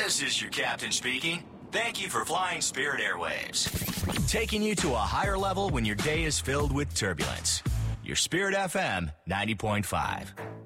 This is your captain speaking. Thank you for flying Spirit Airwaves. Taking you to a higher level when your day is filled with turbulence. Your Spirit FM 90.5.